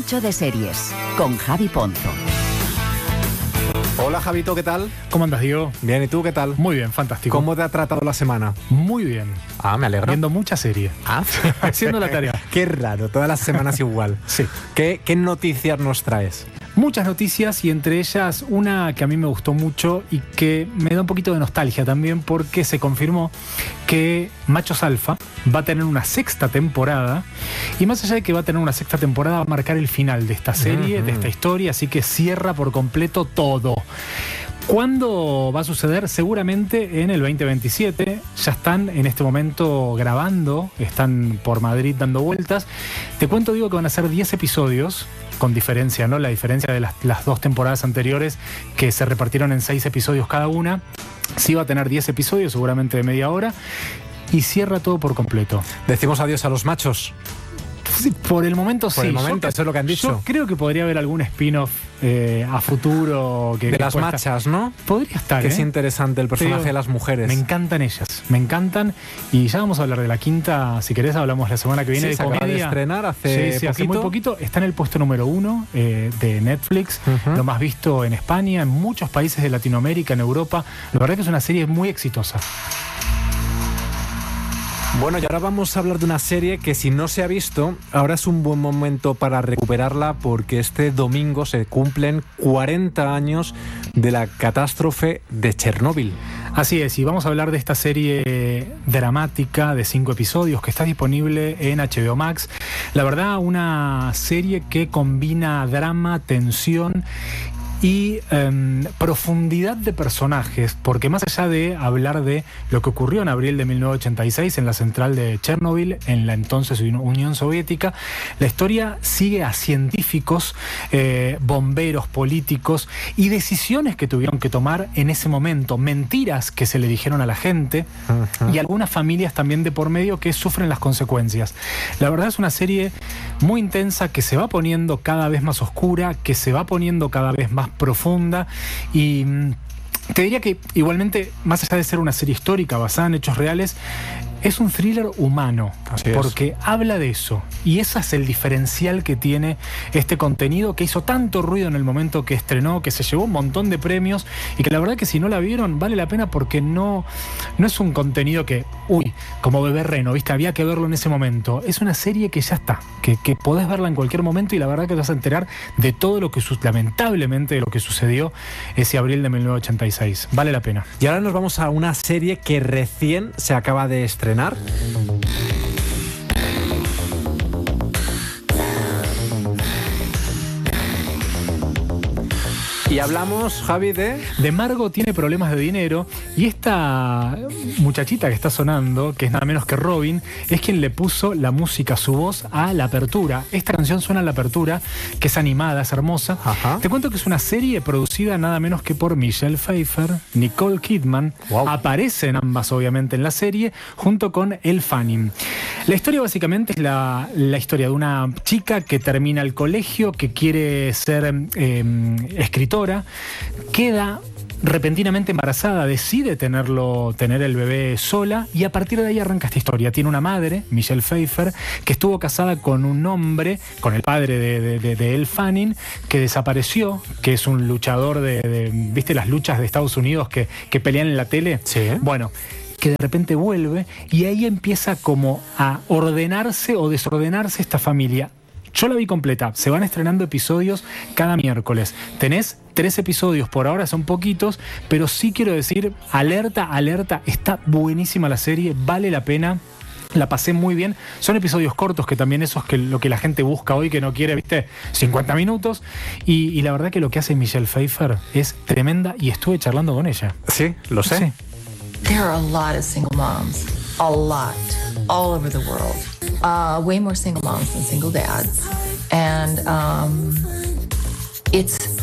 Capricho de Series, con Javi Ponzo. Hola Javito, ¿qué tal? ¿Cómo andas, Diego? Bien, ¿y tú qué tal? Muy bien, fantástico. ¿Cómo te ha tratado la semana? Muy bien. Ah, me alegro. Viendo mucha serie. Haciendo la tarea. Qué raro, todas las semanas igual. Sí. ¿Qué noticias nos traes? Muchas noticias y entre ellas una que a mí me gustó mucho y que me da un poquito de nostalgia también porque se confirmó que Machos Alfa va a tener una sexta temporada y más allá de que va a tener una sexta temporada va a marcar el final de esta serie, de esta historia, así que cierra por completo todo. ¿Cuándo va a suceder? Seguramente en el 2027. Ya están en este momento grabando, están por Madrid dando vueltas. Te cuento, digo, que van a ser 10 episodios, con diferencia, ¿no? La diferencia de las dos temporadas anteriores que se repartieron en 6 episodios cada una. Sí va a tener 10 episodios, seguramente de media hora, y cierra todo por completo. Decimos adiós a los machos. Sí, por el momento sí. Por el momento, eso es lo que han dicho. Yo creo que podría haber algún spin-off a futuro. De las machas, ¿no? Podría estar, que es interesante el personaje de las mujeres. Me encantan ellas, me encantan. Y ya vamos a hablar de la quinta, si querés hablamos la semana que viene, sí, de comedia. Acaba de estrenar hace muy poquito. Está en el puesto número 1 de Netflix, lo más visto en España, en muchos países de Latinoamérica, en Europa. La verdad que es una serie muy exitosa. Bueno, y ahora vamos a hablar de una serie que si no se ha visto, ahora es un buen momento para recuperarla porque este domingo se cumplen 40 años de la catástrofe de Chernóbil. Así es, y vamos a hablar de esta serie dramática de 5 episodios que está disponible en HBO Max. La verdad, una serie que combina drama, tensión y profundidad de personajes, porque más allá de hablar de lo que ocurrió en abril de 1986 en la central de Chernobyl, en la entonces Unión Soviética, la historia sigue a científicos, bomberos, políticos y decisiones que tuvieron que tomar en ese momento, mentiras que se le dijeron a la gente y algunas familias también de por medio que sufren las consecuencias. La verdad es una serie muy intensa que se va poniendo cada vez más oscura, que se va poniendo cada vez más profunda y te diría que igualmente, más allá de ser una serie histórica basada en hechos reales, es un thriller humano, porque habla de eso y ese es el diferencial que tiene este contenido que hizo tanto ruido en el momento que estrenó, que se llevó un montón de premios y que la verdad que si no la vieron vale la pena porque no es un contenido que, como Bebé Reno, ¿viste? Había que verlo en ese momento. Es una serie que ya está, que podés verla en cualquier momento y la verdad que te vas a enterar de todo lo que lamentablemente de lo que sucedió ese abril de 1986. Vale la pena. Y ahora nos vamos a una serie que recién se acaba de estrenar. Y hablamos, Javi, de Margo tiene problemas de dinero y esta muchachita que está sonando, que es nada menos que Robin, es quien le puso la música, su voz a la apertura. Esta canción suena a la apertura, que es animada, es hermosa. Te cuento que es una serie producida nada menos que por Michelle Pfeiffer, Nicole Kidman. Aparecen ambas obviamente en la serie, junto con Elle Fanning. La historia básicamente es la historia de una chica que termina el colegio, que quiere ser escritora, queda repentinamente embarazada, decide tener el bebé sola y a partir de ahí arranca esta historia. Tiene una madre, Michelle Pfeiffer, que estuvo casada con un hombre, con el padre de Elle Fanning, que desapareció, que es un luchador ¿viste las luchas de Estados Unidos que pelean en la tele? Sí. Bueno, que de repente vuelve y ahí empieza como a ordenarse o desordenarse esta familia. Yo la vi completa, se van estrenando episodios cada miércoles. Tenés 3 episodios, por ahora son poquitos, pero sí quiero decir, alerta, está buenísima la serie, vale la pena. La pasé muy bien. Son episodios cortos, que también eso es lo que la gente busca hoy, que no quiere, ¿viste? 50 minutos. Y la verdad que lo que hace Michelle Pfeiffer es tremenda y estuve charlando con ella. Sí, lo sé. Sí. There are a lot of single moms. A lot. All over the world. Way more single moms than single dads. And it's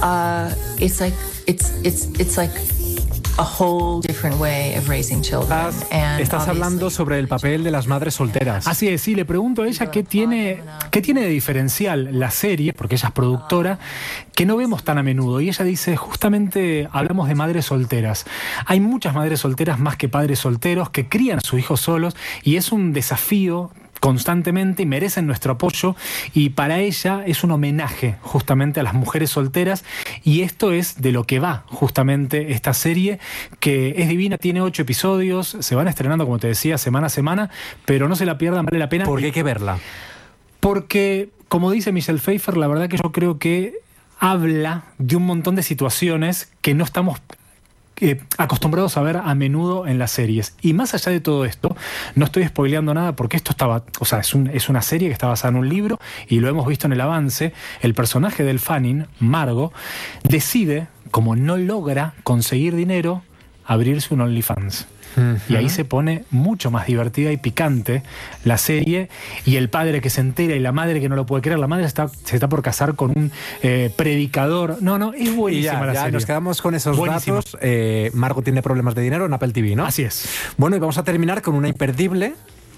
like a whole different way of raising children. Estás hablando sobre el papel de las madres solteras. Así es, sí, le pregunto a ella qué tiene de diferencial la serie, porque ella es productora, que no vemos tan a menudo. Y ella dice, justamente hablamos de madres solteras. Hay muchas madres solteras más que padres solteros que crían a sus hijos solos y es un desafío constantemente y merecen nuestro apoyo, y para ella es un homenaje justamente a las mujeres solteras, y esto es de lo que va justamente esta serie, que es divina, tiene 8 episodios, se van estrenando, como te decía, semana a semana, pero no se la pierdan, vale la pena. ¿Por qué hay que verla? Porque, como dice Michelle Pfeiffer, la verdad que yo creo que habla de un montón de situaciones que no estamos acostumbrados a ver a menudo en las series. Y más allá de todo esto, no estoy spoileando nada porque esto es una serie que está basada en un libro y lo hemos visto en el avance. El personaje del Fanning, Margot, decide, como no logra conseguir dinero, abrirse un OnlyFans. Y ahí se pone mucho más divertida y picante la serie, y el padre que se entera y la madre que no lo puede creer. La madre se está por casar con un predicador. No, es buenísima la serie. Nos quedamos con esos datos. Margot tiene problemas de dinero en Apple TV, ¿no? Así es. Bueno, y vamos a terminar con una imperdible.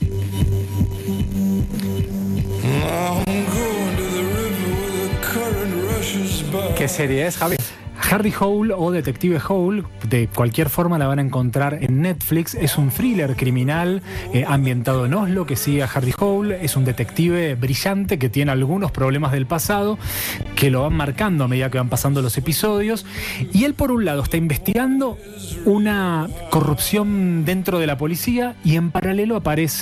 ¿Qué serie es, Javi? Harry Hole o Detective Hole, de cualquier forma la van a encontrar en Netflix. Es un thriller criminal ambientado en Oslo que sigue a Harry Hole. Es un detective brillante que tiene algunos problemas del pasado que lo van marcando a medida que van pasando los episodios. Y él, por un lado, está investigando una corrupción dentro de la policía, y en paralelo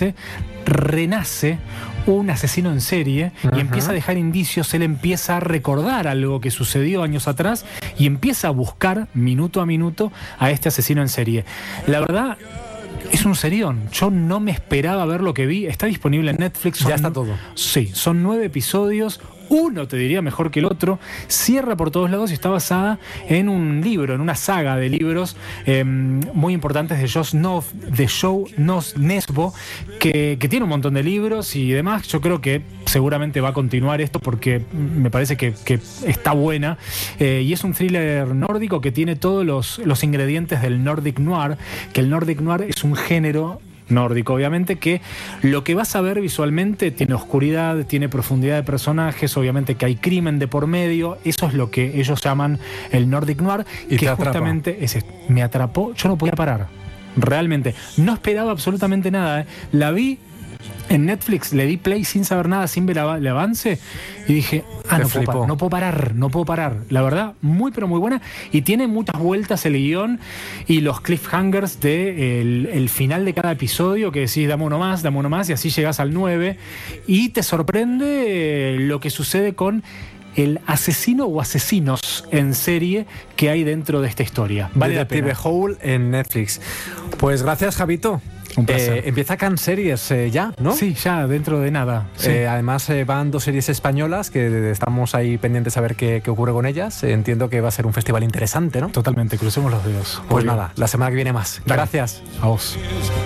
renace un asesino en serie y empieza a dejar indicios. Él empieza a recordar algo que sucedió años atrás y empieza a buscar minuto a minuto a este asesino en serie. La verdad, es un serión. Yo no me esperaba ver lo que vi. Está disponible en Netflix. Ya está todo. Sí, son 9 episodios. Uno, te diría, mejor que el otro. Cierra por todos lados y está basada en un libro, en una saga de libros muy importantes de Joe Nesbo, que tiene un montón de libros y demás. Yo creo que seguramente va a continuar esto porque me parece que está buena. Y es un thriller nórdico que tiene todos los ingredientes del Nordic Noir, que el Nordic Noir es un género nórdico, obviamente, que lo que vas a ver visualmente tiene oscuridad, tiene profundidad de personajes, obviamente que hay crimen de por medio. Eso es lo que ellos llaman el Nordic Noir, y que justamente me atrapó. Yo no podía parar, realmente no esperaba absolutamente nada. La vi en Netflix, le di play sin saber nada, sin ver el avance, y dije, no puedo parar. La verdad, muy pero muy buena, y tiene muchas vueltas el guión y los cliffhangers de el final de cada episodio, que decís, dame uno más, y así llegas al 9, y te sorprende lo que sucede con el asesino o asesinos en serie que hay dentro de esta historia. Vale la pena. Detective Hole en Netflix. Pues gracias, Javito. Un placer. Empieza Can Series ya, ¿no? Sí, ya dentro de nada. Sí. Además van 2 series españolas que estamos ahí pendientes a ver qué ocurre con ellas. Entiendo que va a ser un festival interesante, ¿no? Totalmente, crucemos los dedos. Pues nada, la semana que viene más. Dale. Gracias. A vos.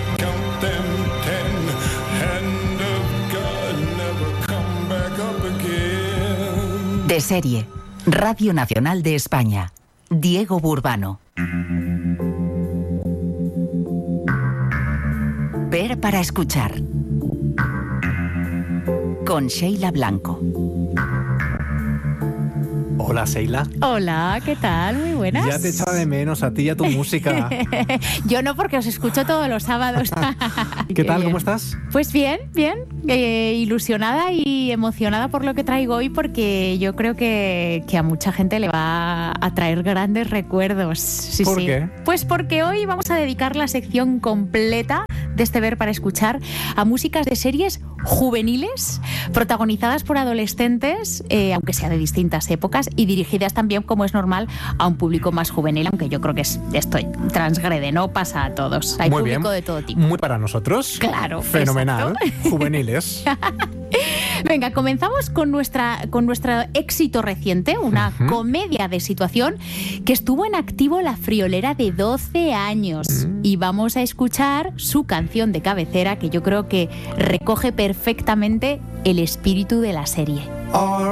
De serie, Radio Nacional de España. Diego Burbano. Ver para escuchar. Con Sheila Blanco. Hola, Sheila. Hola, ¿qué tal? Muy buenas. Ya te echaba de menos a ti y a tu música. Yo no, porque os escucho todos los sábados. ¿Qué tal? Bien. ¿Cómo estás? Pues bien. Ilusionada y emocionada por lo que traigo hoy, porque yo creo que a mucha gente le va a traer grandes recuerdos. Sí, ¿Por sí. qué? Pues porque hoy vamos a dedicar la sección completa de este Ver para escuchar a músicas de series juveniles, protagonizadas por adolescentes, aunque sea de distintas épocas, y dirigidas también, como es normal, a un público más juvenil, aunque yo creo que esto transgrede, no pasa a todos. Hay Muy público bien. de todo tipo. Muy para nosotros. Claro. Fenomenal. Exacto. Juveniles. Venga, comenzamos con nuestro éxito reciente, una comedia de situación que estuvo en activo la friolera de 12 años. Y vamos a escuchar su canción de cabecera, que yo creo que recoge perfectamente el espíritu de la serie.